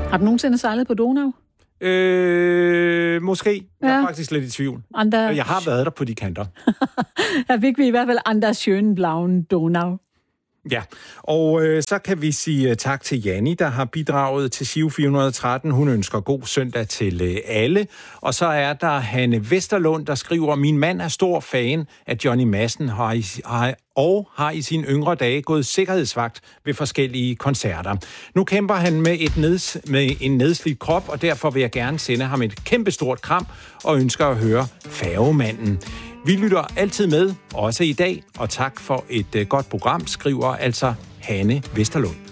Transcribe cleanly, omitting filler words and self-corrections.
Har du nogensinde sejlet på Donau? Måske. Jeg er faktisk lidt i tvivl. Jeg har været der på de kanter. Her fik vi i hvert fald Anders schönen blauen Donau. Ja, og så kan vi sige tak til Janni, der har bidraget til Giro 413. Hun ønsker god søndag til alle. Og så er der Hanne Vesterlund, der skriver, min mand er stor fan af Johnny Madsen har i sine yngre dage gået sikkerhedsvagt ved forskellige koncerter. Nu kæmper han med en nedslidt krop, og derfor vil jeg gerne sende ham et kæmpestort kram og ønsker at høre Færgemanden. Vi lytter altid med, også i dag, og tak for et godt program, skriver altså Hanne Vesterlund.